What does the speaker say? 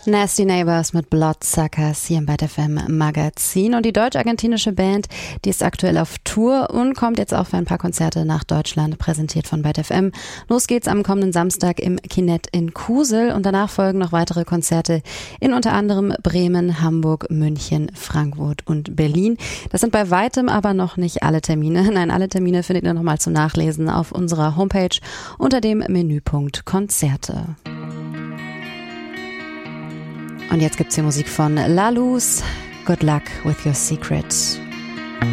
Nasty Neighbors mit Bloodsuckers hier im BET FM Magazin. Und die deutsch-argentinische Band, die ist aktuell auf Tour und kommt jetzt auch für ein paar Konzerte nach Deutschland, präsentiert von BET FM. Los geht's am kommenden Samstag im Kinett in Kusel und danach folgen noch weitere Konzerte in unter anderem Bremen, Hamburg, München, Frankfurt und Berlin. Das sind bei weitem aber noch nicht alle Termine. Nein, alle Termine findet ihr nochmal zum Nachlesen auf unserer Homepage unter dem Menüpunkt Konzerte. Und jetzt gibt's hier Musik von La Luz. Good luck with your secret.